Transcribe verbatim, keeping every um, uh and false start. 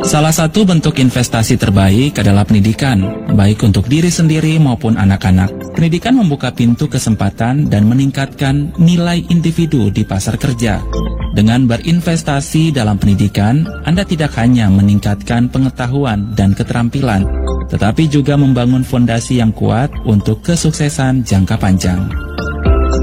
Salah satu bentuk investasi terbaik adalah pendidikan, baik untuk diri sendiri maupun anak-anak. Pendidikan membuka pintu kesempatan dan meningkatkan nilai individu di pasar kerja. Dengan berinvestasi dalam pendidikan, Anda tidak hanya meningkatkan pengetahuan dan keterampilan, tetapi juga membangun fondasi yang kuat untuk kesuksesan jangka panjang.